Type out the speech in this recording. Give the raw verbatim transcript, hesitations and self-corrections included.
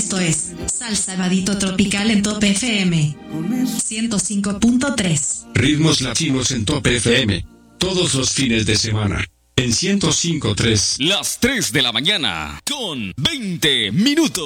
Esto es Salsa Vadito Tropical en Top F M ciento cinco punto tres. Ritmos latinos en Top F M. Todos los fines de semana. En ciento cinco punto tres. Las tres de la mañana con veinte minutos.